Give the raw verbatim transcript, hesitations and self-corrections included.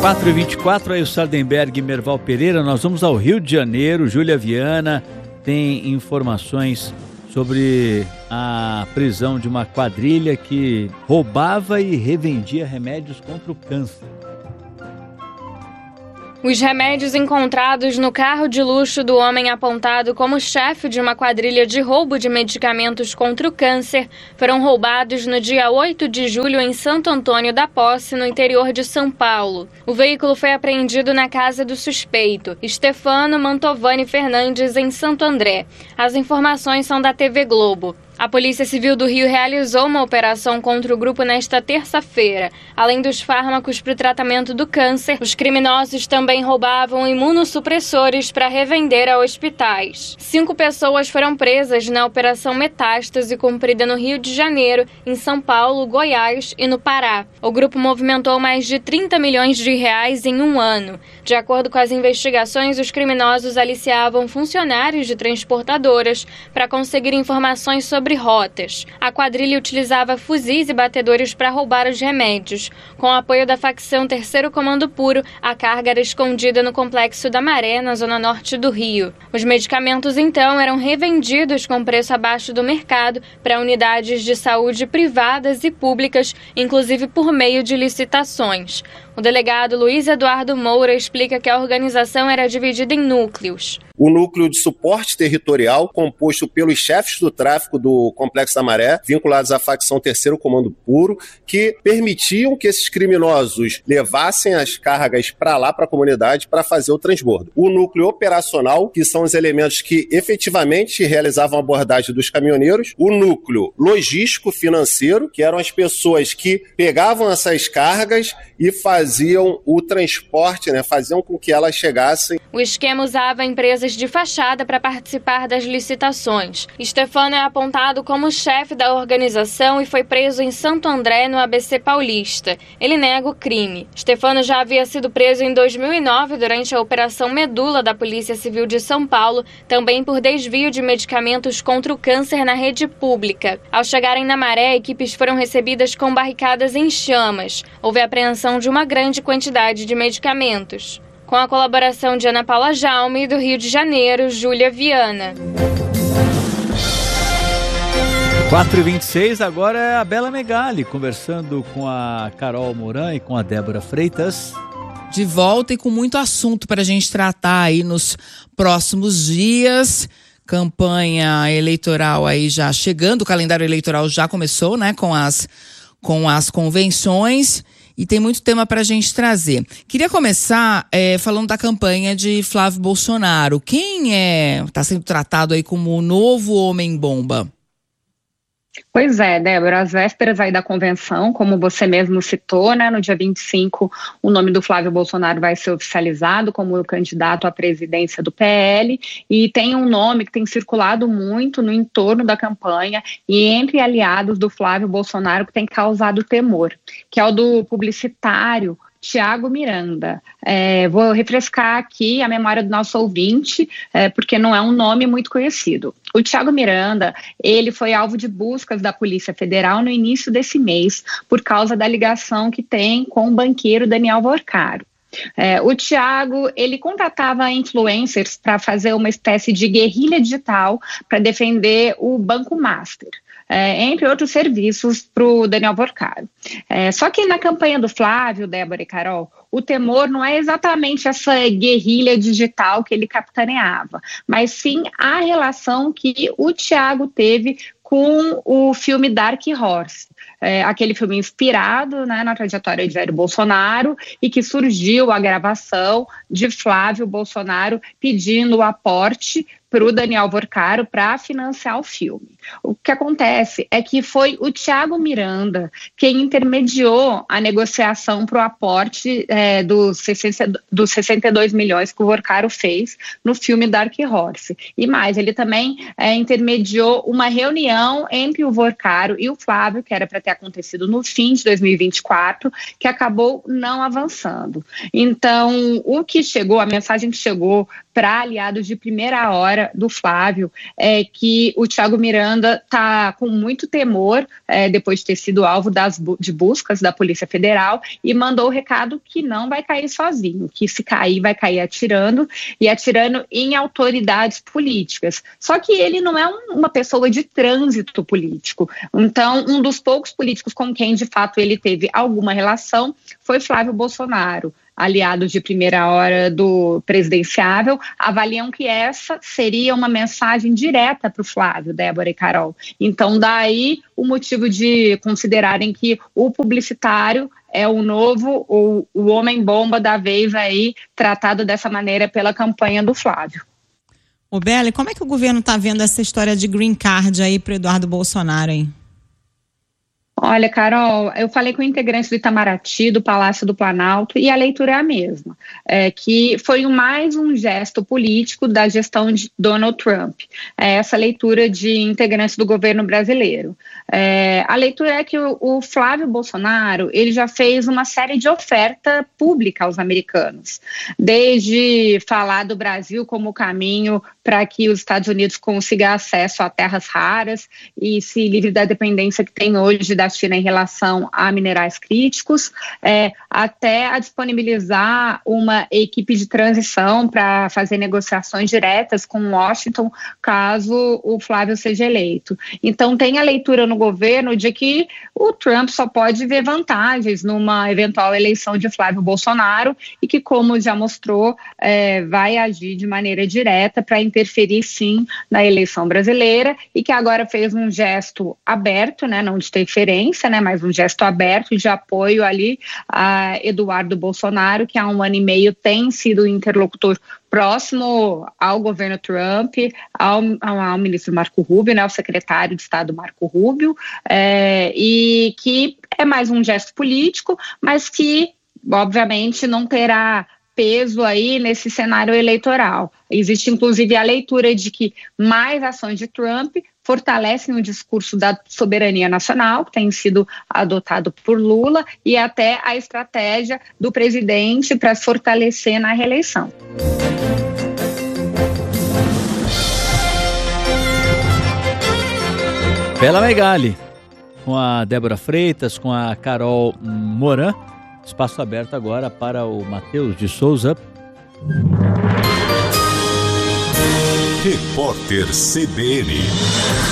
quatro e vinte e quatro, aí o Sardenberg e Merval Pereira. Nós vamos ao Rio de Janeiro. Júlia Viana tem informações sobre a prisão de uma quadrilha que roubava e revendia remédios contra o câncer. Os remédios encontrados no carro de luxo do homem apontado como chefe de uma quadrilha de roubo de medicamentos contra o câncer foram roubados no dia oito de julho em Santo Antônio da Posse, no interior de São Paulo. O veículo foi apreendido na casa do suspeito, Stefano Mantovani Fernandes, em Santo André. As informações são da T V Globo. A Polícia Civil do Rio realizou uma operação contra o grupo nesta terça-feira. Além dos fármacos para o tratamento do câncer, os criminosos também roubavam imunossupressores para revender a hospitais. Cinco pessoas foram presas na Operação Metástase, cumprida no Rio de Janeiro, em São Paulo, Goiás e no Pará. O grupo movimentou mais de trinta milhões de reais em um ano. De acordo com as investigações, os criminosos aliciavam funcionários de transportadoras para conseguir informações sobre sobre rotas. A quadrilha utilizava fuzis e batedores para roubar os remédios. Com o apoio da facção Terceiro Comando Puro, a carga era escondida no Complexo da Maré, na zona norte do Rio. Os medicamentos, então, eram revendidos com preço abaixo do mercado para unidades de saúde privadas e públicas, inclusive por meio de licitações. O delegado Luiz Eduardo Moura explica que a organização era dividida em núcleos. O núcleo de suporte territorial, composto pelos chefes do tráfico do Complexo da Maré, vinculados à facção Terceiro Comando Puro, que permitiam que esses criminosos levassem as cargas para lá, para a comunidade, para fazer o transbordo. O núcleo operacional, que são os elementos que efetivamente realizavam a abordagem dos caminhoneiros. O núcleo logístico-financeiro, que eram as pessoas que pegavam essas cargas e faziam o transporte, né, faziam com que elas chegassem. O esquema usava empresas de fachada para participar das licitações. Stefano é apontado como chefe da organização e foi preso em Santo André, no A B C Paulista. Ele nega o crime. Stefano já havia sido preso em dois mil e nove durante a Operação Medula da Polícia Civil de São Paulo, também por desvio de medicamentos contra o câncer na rede pública. Ao chegarem na Maré, equipes foram recebidas com barricadas em chamas. Houve apreensão de uma grande quantidade de medicamentos. Com a colaboração de Ana Paula Jaume, do Rio de Janeiro, Júlia Viana. quatro e vinte e seis, agora é a Bela Megali, conversando com a Carol Moran e com a Débora Freitas. De volta e com muito assunto para a gente tratar aí nos próximos dias. Campanha eleitoral aí já chegando, o calendário eleitoral já começou, né, com as, com as convenções. E tem muito tema para a gente trazer. Queria começar é, falando da campanha de Flávio Bolsonaro. Quem é está sendo tratado aí como o novo homem-bomba? Pois é, Débora, às vésperas aí da convenção, como você mesmo citou, né, no dia vinte e cinco, o nome do Flávio Bolsonaro vai ser oficializado como candidato à presidência do P L, e tem um nome que tem circulado muito no entorno da campanha e entre aliados do Flávio Bolsonaro que tem causado temor, que é o do publicitário Tiago Miranda. É, vou refrescar aqui a memória do nosso ouvinte, é, porque não é um nome muito conhecido. O Tiago Miranda, ele foi alvo de buscas da Polícia Federal no início desse mês, por causa da ligação que tem com o banqueiro Daniel Vorcaro. É, o Tiago, ele contratava influencers para fazer uma espécie de guerrilha digital para defender o Banco Master. É, entre outros serviços para o Daniel Vorcaro. É, só que na campanha do Flávio, Débora e Carol, o temor não é exatamente essa guerrilha digital que ele capitaneava, mas sim a relação que o Tiago teve com o filme Dark Horse. É, aquele filme inspirado, né, na trajetória de Jair Bolsonaro, e que surgiu a gravação de Flávio Bolsonaro pedindo o aporte para o Daniel Vorcaro para financiar o filme. O que acontece é que foi o Tiago Miranda quem intermediou a negociação para o aporte é, dos, sessenta, dos sessenta e dois milhões que o Vorcaro fez no filme Dark Horse. E mais, ele também é, intermediou uma reunião entre o Vorcaro e o Flávio, que era para ter acontecido no fim de dois mil e vinte e quatro, que acabou não avançando. Então, o que chegou, a mensagem que chegou para aliados de primeira hora campanha do Flávio é que o Thiago Miranda está com muito temor, é, depois de ter sido alvo das, de buscas da Polícia Federal, e mandou o recado que não vai cair sozinho, que se cair vai cair atirando, e atirando em autoridades políticas. Só que ele não é um, uma pessoa de trânsito político. Então, um dos poucos políticos com quem, de fato, ele teve alguma relação foi Flávio Bolsonaro. Aliados de primeira hora do presidenciável avaliam que essa seria uma mensagem direta para o Flávio, Débora e Carol. Então, daí o motivo de considerarem que o publicitário é o novo, o, o homem-bomba da vez aí, tratado dessa maneira pela campanha do Flávio. Ô Bela, como é que o governo está vendo essa história de green card aí para Eduardo Bolsonaro, hein? Olha, Carol, eu falei com integrantes do Itamaraty, do Palácio do Planalto, e a leitura é a mesma, é, que foi mais um gesto político da gestão de Donald Trump, é, essa leitura de integrantes do governo brasileiro. É, a leitura é que o, o Flávio Bolsonaro, ele já fez uma série de oferta pública aos americanos, desde falar do Brasil como caminho para que os Estados Unidos consigam acesso a terras raras e se livre da dependência que tem hoje da China em relação a minerais críticos, é, até a disponibilizar uma equipe de transição para fazer negociações diretas com Washington, caso o Flávio seja eleito. Então, tem a leitura no governo de que o Trump só pode ver vantagens numa eventual eleição de Flávio Bolsonaro e que, como já mostrou, é, vai agir de maneira direta para interferir, sim, na eleição brasileira, e que agora fez um gesto aberto, né, não de interferência, né, mas um gesto aberto de apoio ali a Eduardo Bolsonaro, que há um ano e meio tem sido interlocutor próximo ao governo Trump, ao, ao, ao ministro Marco Rubio, né, ao secretário de Estado Marco Rubio, é, e que é mais um gesto político, mas que, obviamente, não terá peso aí nesse cenário eleitoral. Existe, inclusive, a leitura de que mais ações de Trump fortalecem o discurso da soberania nacional, que tem sido adotado por Lula, e até a estratégia do presidente para se fortalecer na reeleição. Bela Megali, com a Débora Freitas, com a Carol Moran. Espaço aberto agora para o Matheus de Souza. Repórter C B N.